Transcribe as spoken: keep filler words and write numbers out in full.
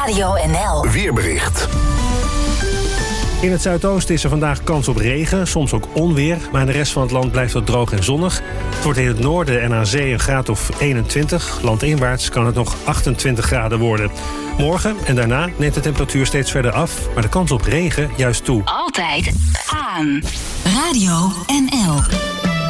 Radio N L. Weerbericht. In het zuidoosten is er vandaag kans op regen, soms ook onweer. Maar in de rest van het land blijft het droog en zonnig. Het wordt in het noorden en aan zee een graad of eenentwintig. Landinwaarts kan het nog achtentwintig graden worden. Morgen en daarna neemt de temperatuur steeds verder af. Maar de kans op regen juist toe. Altijd aan. Radio N L.